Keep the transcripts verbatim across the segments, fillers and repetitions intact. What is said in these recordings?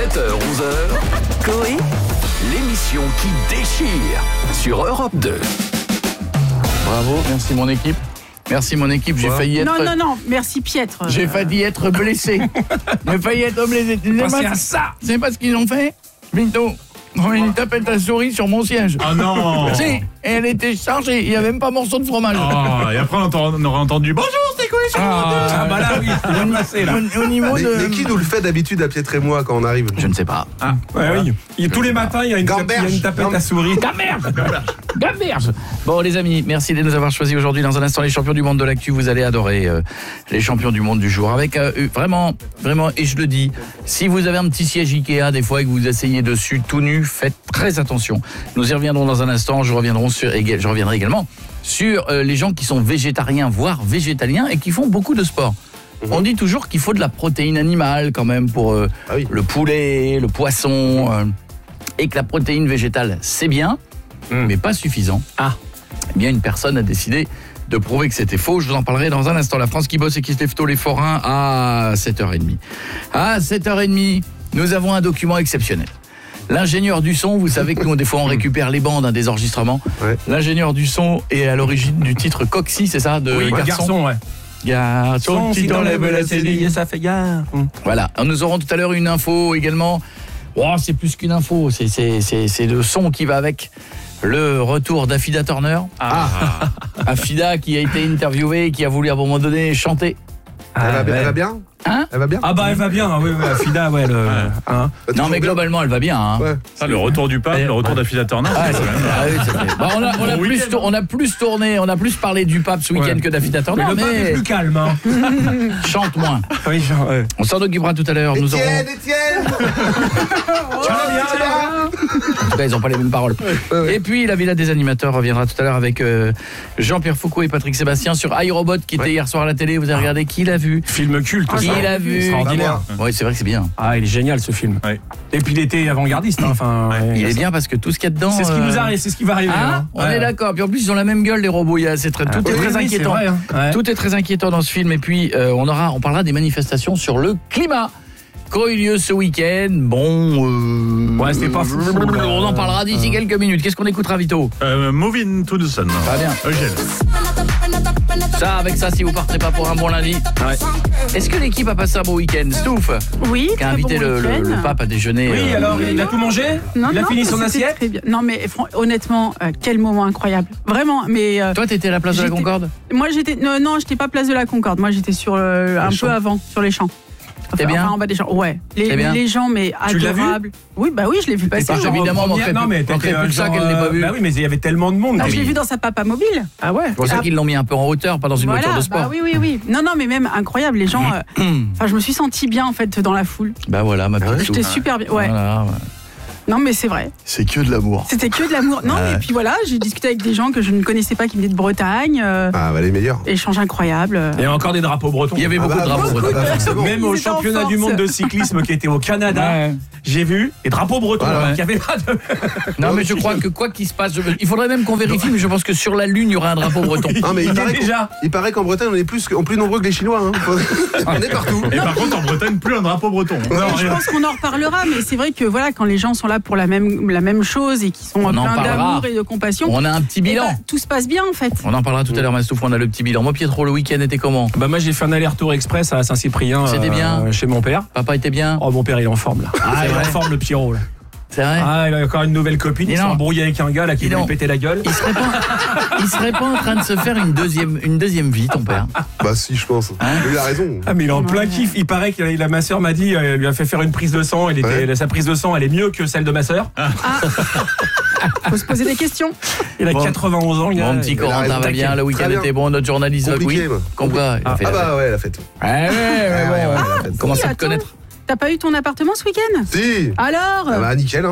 sept heures onze heures, Coé, l'émission qui déchire sur Europe deux. Bravo, merci mon équipe. Merci mon équipe, j'ai failli être... Non, non, non, merci Pietre. J'ai failli être blessé. J'ai failli être blessé. Pensez à ça. C'est pas ce qu'ils ont fait Binto, ils tapent ta souris sur mon siège. Oh non. Si, et elle était chargée, il n'y avait même pas morceau de fromage. Oh, et après on, entend, on aurait entendu bonjour, c'est quoi sur Ah, ah bah là oui, on passé là. Au, au niveau Mais, de... mais qui nous le fait d'habitude à Pietre et moi quand on arrive? Je ne sais pas. Ah, ouais, oui. Il, tous les matins, il y a une, tape, il y a une tapette à souris. Gamberge Gamberge Bon les amis, merci de nous avoir choisis aujourd'hui. Dans un instant, les champions du monde de l'actu, vous allez adorer euh, les champions du monde du jour. Avec euh, vraiment, vraiment, et je le dis, si vous avez un petit siège Ikea, des fois, et que vous asseyez dessus tout nu, faites très attention. Nous y reviendrons dans un instant. Je reviendrai, sur, je reviendrai également sur euh, les gens qui sont végétariens, voire végétaliens, et qui font beaucoup de sport. Mmh. On dit toujours qu'il faut de la protéine animale quand même pour euh, ah oui. le poulet, le poisson, euh, et que la protéine végétale, c'est bien, mmh. mais pas suffisant. Ah, eh bien une personne a décidé de prouver que c'était faux. Je vous en parlerai dans un instant. La France qui bosse et qui se lève tôt, les forains, à sept heures trente. À sept heures trente, nous avons un document exceptionnel. L'ingénieur du son, vous savez que nous, des fois, on récupère les bandes hein, des enregistrements. Ouais. L'ingénieur du son est à l'origine du titre Coxy, c'est ça, de oui, Garçon, garçon ouais. Garçon, si t'enlèves la cédille, ça fait gare. Voilà. Nous aurons tout à l'heure une info également. Oh, c'est plus qu'une info, c'est, c'est, c'est, c'est le son qui va avec. Le retour d'Afida Turner. Ah. Afida qui a été interviewée et qui a voulu à un moment donné chanter. Ah, elle, va bien, elle va bien Hein Elle va bien Ah bah elle va bien, oui, oui, Afida, ouais. Le, ouais. Hein. Non mais globalement elle va bien. Hein. Ouais. Ça, le retour du pape, le retour ouais. d'Afida Turner. Ah, c'est ah, oui, c'est bah, on, a, on, a plus tour, on a plus tourné, on a plus parlé du pape ce week-end ouais. que d'Afida Turner. Mais le pape mais... est plus calme. Hein. Chante moins. Oui, chante, ouais. On s'en occupera tout à l'heure. Étienne, nous aurons... Étienne oh, En tout cas, ils n'ont pas les mêmes paroles. Ouais, ouais. Et puis, la Villa des animateurs reviendra tout à l'heure avec euh, Jean-Pierre Foucault et Patrick Sébastien sur iRobot qui était ouais. hier soir à la télé. Vous avez regardé? Qui l'a vu? Film culte. Qui l'a vu? Extraordinaire. Oui, c'est vrai que c'est bien. Ah, il est génial ce film. Ouais. Et puis il était avant-gardiste. Hein, enfin, ouais. Il est bien parce que tout ce qu'il y a dedans. C'est ce qui nous arrive, c'est ce qui va arriver. Ah, hein. On ouais. est d'accord. Puis en plus, ils ont la même gueule les robots. C'est très, tout ah, est oui, très oui, inquiétant. C'est vrai, hein. ouais. Tout est très inquiétant dans ce film. Et puis euh, on aura, on parlera des manifestations sur le climat. Qui ont eu lieu ce week-end. Bon, euh, ouais, c'était pas fou. On en parlera d'ici euh... quelques minutes. Qu'est-ce qu'on écoutera, Vito? euh, Moving to the Sun. Pas bien. Eugène. Ça, avec ça, si vous partez pas pour un bon lundi. Ouais. Est-ce que l'équipe a passé un bon week-end? Stouff? Oui. Qui a invité bon le, le, le pape à déjeuner. Oui, euh, alors il a tout mangé? Non, il a non, fini son assiette? Très bien. Non, mais honnêtement, euh, quel moment incroyable. Vraiment. Mais euh, toi, t'étais à la place de la Concorde? Moi, j'étais. Non, non, j'étais pas place de la Concorde. Moi, j'étais sur euh, un champs. peu avant, sur les champs. T'es bien enfin, en bas des gens. Ouais. Les, les gens, mais tu adorables. Oui, bah oui, je l'ai vu passer. Pas évidemment, première... non, mais t'étais plus ça qu'elle n'est pas vue. Bah oui, mais il y avait tellement de monde. Non, je l'ai vu dans sa papa mobile. Ah ouais. C'est pour ça qu'ils l'ont mis un peu en hauteur, pas dans une voilà, voiture de sport. Bah oui, oui, oui. Non, non, mais même incroyable. Les gens. Enfin, euh, je me suis sentie bien en fait dans la foule. Bah voilà, ma petite. J'étais super bien. Ouais. Voilà, ouais. Non mais c'est vrai. C'est que de l'amour. C'était que de l'amour. Non ouais. mais puis voilà, j'ai discuté avec des gens que je ne connaissais pas qui venaient de Bretagne. Euh, ah bah les meilleurs. Échange incroyable. Il y a encore des drapeaux bretons. Il y avait beaucoup ah bah, de drapeaux bretons. Bah, même au championnat du monde de cyclisme qui était au Canada, ouais. j'ai vu des drapeaux bretons. Voilà, ouais. Il y avait pas de. Non mais je crois que quoi qu'il se passe, je... il faudrait même qu'on vérifie, mais je pense que sur la Lune il y aura un drapeau breton. Non mais il, il paraît déjà. Il paraît qu'en Bretagne on est plus, on plus nombreux que les Chinois. Hein. On est partout. Et par contre en Bretagne plus un drapeau breton. Non, je pense qu'on en reparlera, mais c'est vrai que voilà quand les gens sont là pour la même la même chose et qui sont on plein d'amour et de compassion. On a un petit bilan. Bah, tout se passe bien en fait. On en parlera tout à l'heure, Mastouf, on a le petit bilan. Moi, Pietro, le week-end était comment? Bah moi j'ai fait un aller-retour express à Saint-Cyprien. C'était euh, bien chez mon père. Papa était bien? Oh mon père il est en forme là. Ah il est en forme le Pierrot là. C'est vrai? Ah, il a encore une nouvelle copine, il s'est embrouillé avec un gars là qui lui a pété la gueule. Il serait pas il serait pas en train de se faire une deuxième une deuxième vie ton père? Bah si, je pense. Hein, il a raison. Ah mais il est en plein kiff, il paraît que la, ma sœur m'a dit elle lui a fait faire une prise de sang, elle était ouais. sa prise de sang, elle est mieux que celle de ma sœur. Ah. Faut se poser des questions. Il a bon. quatre-vingt-onze ans, il a Mon petit Corentin va bien, le week-end était bon, notre journaliste oui. Comprends. Ah, ah bah ouais, la fête. Ouais ouais ouais. Comment ça te connaître? T'as pas eu ton appartement ce week-end? Si. Alors ah bah nickel hein.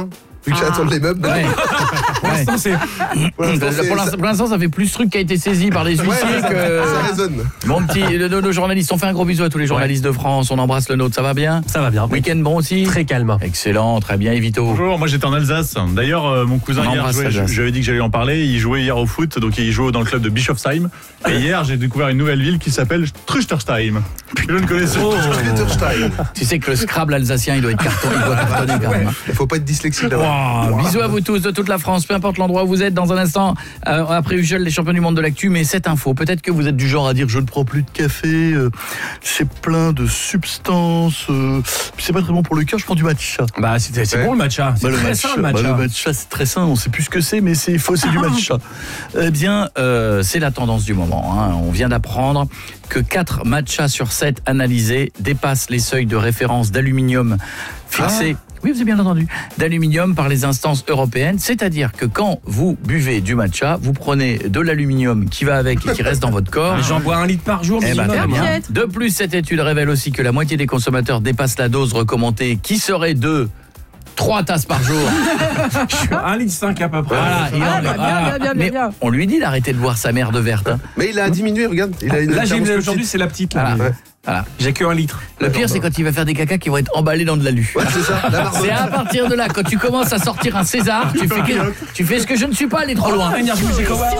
Vu que j'attends les meubles. Ouais. Pour l'instant, c'est. Pour l'instant, Pour c'est- l'instant, pour l'instant, ça fait plus truc qui a été saisi par les huissiers Ouais, que... ça résonne. Mon petit, le- nos, nos journalistes, on fait un gros bisou à tous les journalistes de France, on embrasse le nôtre, ça va bien? Ça va bien. Week-end bon aussi? Très calme. Excellent, très bien, et Vito? Bonjour, moi j'étais en Alsace. D'ailleurs, euh, mon cousin On hier embrasse jouait, l'Alsace. j'avais dit que j'allais en parler, il jouait hier au foot, donc il jouait dans le club de Bischofsheim. Et hier, j'ai découvert une nouvelle ville qui s'appelle Truchterstein. Je ne connaissais pas. Peterstein. Tu sais que le Scrabble alsacien, il doit être carton, il doit cartonner quand même. Il faut pas être dyslexique d'abord. Wow, bisous à vous tous de toute la France, peu importe l'endroit où vous êtes. Dans un instant, euh, après Usual, les champions du monde de l'actu, mais cette info, peut-être que vous êtes du genre à dire je ne prends plus de café, euh, c'est plein de substances, euh, c'est pas très bon pour le cœur, je prends du matcha. Bah, c'est c'est Ouais. bon le matcha. C'est Bah, très sain le bah, matcha. le matcha, c'est très sain, on sait plus ce que c'est, mais c'est faux, c'est du matcha. Eh bien, euh, c'est la tendance du moment. Hein. On vient d'apprendre que quatre matchas sur sept analysés dépassent les seuils de référence d'aluminium fixés. Oui, vous avez bien entendu. D'aluminium par les instances européennes. C'est-à-dire que quand vous buvez du matcha, vous prenez de l'aluminium qui va avec et qui reste dans votre corps. Mais J'en bois un litre par jour, Eh ben, minimum. très bien. T'inquiète. De plus, cette étude révèle aussi que la moitié des consommateurs dépassent la dose recommandée, qui serait de trois tasses par jour. Un litre cinq à peu près. Voilà, il en- Ah, bah, bien, voilà. bien, bien, Mais bien. on lui dit d'arrêter de boire sa merde verte. Hein. Mais il a diminué, regarde. Il a une Là, j'ai thermos plus aujourd'hui, petite. c'est la petite. Là. Voilà. Ouais. Voilà. J'ai que un litre. Le pire, c'est quand il va faire des cacas qui vont être emballés dans de l'alu. Ouais, c'est ça, la marmotte. C'est à partir de là, quand tu commences à sortir un César, tu fais, que- tu fais ce que je ne suis pas allé trop loin. Énergie Music Award.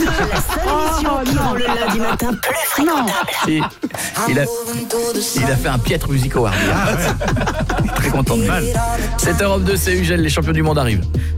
Le lundi matin plus fréquentable. Et il, a, il a fait un piètre music award. Il est très content de lui. Cette Europe deux, c'est Ugel, les champions du monde arrivent.